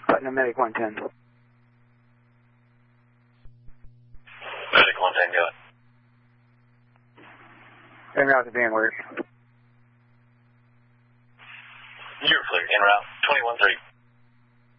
Putting a Medic 110. Medic 110, go ahead. En route to Vanward. You're clear. En route. 21-3.